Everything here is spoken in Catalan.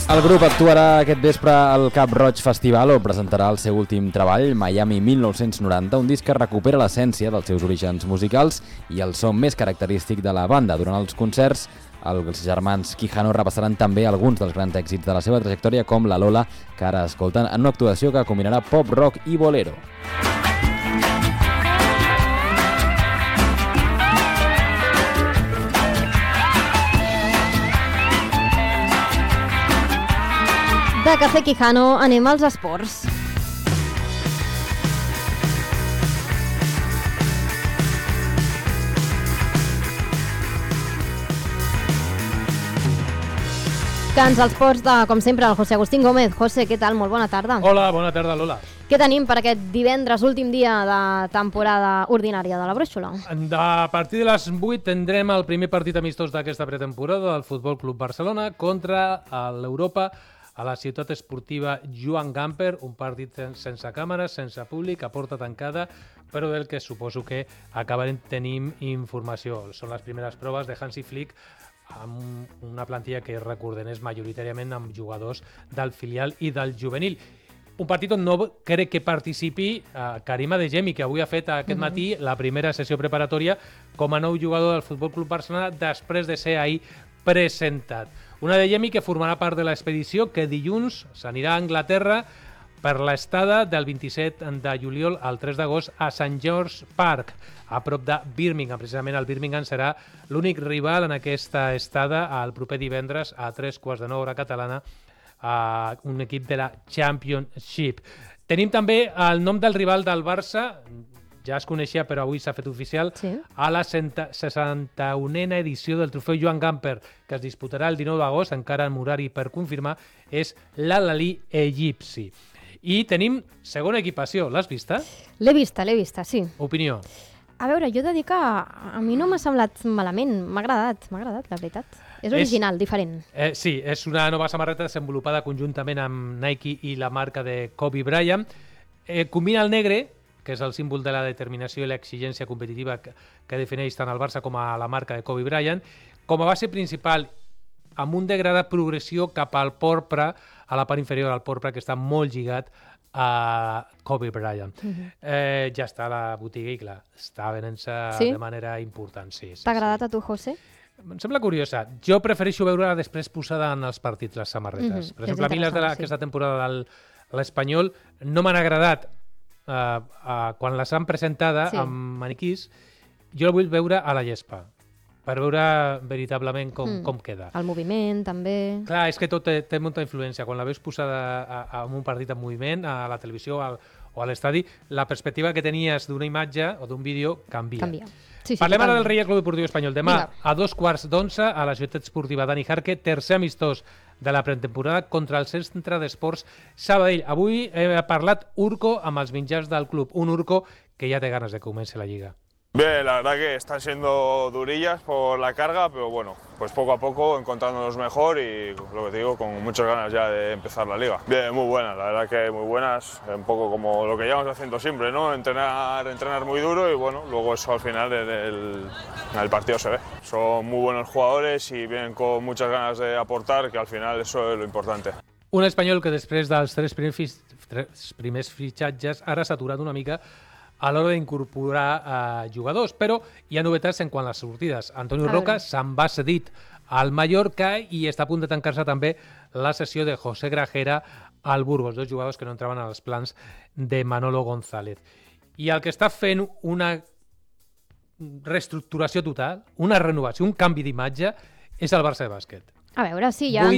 El grup actuarà aquest vespre al Cap Roig Festival, on presentarà el seu últim treball, Miami 1990, un disc que recupera l'essència dels seus orígens musicals i el so més característic de la banda. Durant els concerts, els germans Quijano repassaran també alguns dels grans èxits de la seva trajectòria, com la Lola, que ara escolten en una actuació que combinarà pop, rock i bolero. De Cafè Quijano anem als esports. Cants als esports de, com sempre, el José Agustín Gómez. José, què tal? Molt bona tarda. Hola, bona tarda, Lola. Què tenim per aquest divendres, últim dia de temporada ordinària de la Brúixola? A partir de les 8 tindrem el primer partit amistós d'aquesta pretemporada del Futbol Club Barcelona contra l'Europa a la ciutat esportiva Joan Gamper, un partit sense càmeres, sense públic, a porta tancada, però del que suposo que acabarem tenint informació. Són les primeres proves de Hansi Flick amb una plantilla que, recordem, és majoritàriament amb jugadors del filial i del juvenil. Un partit on no crec que participi Karim Adeyemi, que avui ha fet aquest matí la primera sessió preparatòria com a nou jugador del Futbol Club Barcelona després de ser ahir presentat. Un Adeyemi que formarà part de l'expedició que dilluns s'anirà a Anglaterra per l'estada del 27 de juliol al 3 d'agost a St. George Park, a prop de Birmingham. Precisament el Birmingham serà l'únic rival en aquesta estada el proper divendres a 3:15 hora catalana, a un equip de la Championship. Tenim també el nom del rival del Barça, ja es coneixia però avui s'ha fet oficial, sí, a la 61a edició del trofeu Joan Gamper, que es disputarà el 19 d'agost, encara amb horari per confirmar, és l'Al-Ahly egipci. I tenim segona equipació, l'has vista? L'he vista, sí. Opinió? A veure, jo he de dir que a mi no m'ha semblat malament, m'ha agradat, la veritat. És original, diferent. Sí, és una nova samarreta desenvolupada conjuntament amb Nike i la marca de Kobe Bryant. Combina el negre, que és el símbol de la determinació i l'exigència competitiva que defineix tant el Barça com a la marca de Kobe Bryant, com a base principal, amb un degradat progressió cap al porpra, a la part inferior al porpra, que està molt lligat a Kobe Bryant. Ja està a la botiga i, clar, està venent-se de manera important. Sí, t'ha agradat a tu, José? Em sembla curiosa. Jo prefereixo veure-la després posada en els partits, les samarretes. Per exemple, a mi les d'aquesta temporada de l'Espanyol no m'han agradat. Quan les han presentada amb maniquís, jo la vull veure a la gespa, per veure veritablement com queda. El moviment, també. Clar, és que tot té molta influència. Quan la veus posada en un partit en moviment, a la televisió o a l'estadi, la perspectiva que tenies d'una imatge o d'un vídeo canvia. Parlem ara del Real Club Deportiu Espanyol. Demà, a 2:15, a la ciutat esportiva Dani Jarque, tercer amistós de la pretemporada contra el Centre d'Esports Sabadell. Avui he parlat Urco amb els mitjans del club. Un Urco que ja té ganes de que comenci la Lliga. Bien, la verdad que están siendo durillas por la carga, pero bueno, pues poco a poco encontrándonos mejor y lo que te digo, con muchas ganas ya de empezar la liga. Bien, muy buenas, la verdad que muy buenas, un poco como lo que llevamos haciendo siempre, ¿no? Entrenar muy duro y bueno, luego eso al final en el partido se ve. Son muy buenos jugadores y vienen con muchas ganas de aportar, que al final eso es lo importante. Un espanyol que després dels tres primers fitxatges ara s'ha aturat una mica a l'hora d'incorporar jugadors, però hi ha novetats en quant a les sortides. Antonio Roca se'n va cedit al Mallorca i està a punt de tancar-se també la sessió de José Grajera al Burgos, dos jugadors que no entraven als plans de Manolo González. I el que està fent una reestructuració total, una renovació, un canvi d'imatge, és el Barça de bàsquet. A veure, sí, ja